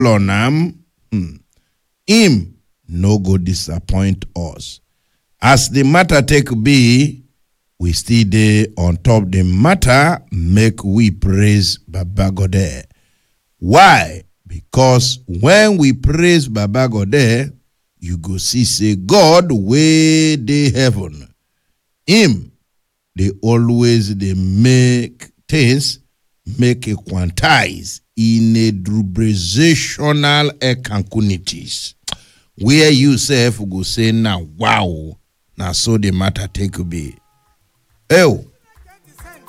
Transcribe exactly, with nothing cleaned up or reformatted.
on am, hmm, him no go disappoint us. As the matter take be, we still dey on top the matter, make we praise Baba Godeh. Why? Because when we praise Baba Godeh, you go see say God wey dey heaven, him they always they make things make a quantize in a drubrizational ecancunities, where you self go say now, wow, now so the matter take be. Oh,